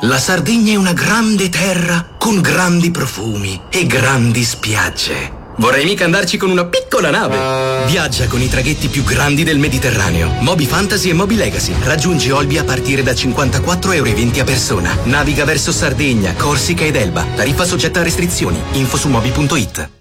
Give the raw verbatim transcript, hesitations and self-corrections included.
La Sardegna è una grande terra con grandi profumi e grandi spiagge. Vorrei mica andarci con una piccola nave. Viaggia con i traghetti più grandi del Mediterraneo. Moby Fantasy e Moby Legacy. Raggiungi Olbia a partire da cinquantaquattro euro e venti a persona. Naviga verso Sardegna, Corsica ed Elba. Tariffa soggetta a restrizioni. Info su moby punto it.